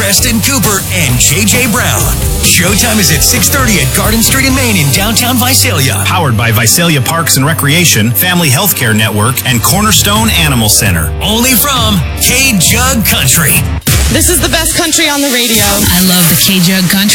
Preston Cooper, and J.J. Brown. Showtime is at 6:30 at Garden Street in Maine in downtown Visalia. Powered by Visalia Parks and Recreation, Family Healthcare Network, and Cornerstone Animal Center. Only from K-Jug Country. This is the best country on the radio. I love the K-Jug Country.